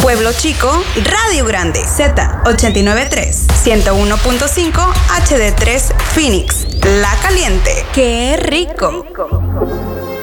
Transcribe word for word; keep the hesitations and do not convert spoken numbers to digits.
Pueblo Chico, Radio Grande, Z ochenta y nueve punto tres, ciento uno punto cinco, H D tres, Phoenix, La Caliente. ¡Qué rico!